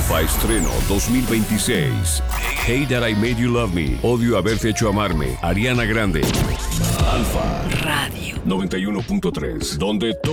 Alfa estreno 2026. Hate That I Made You Love Me. Odio haberte hecho amarme. Ariana Grande. Alfa Radio 91.3, donde todo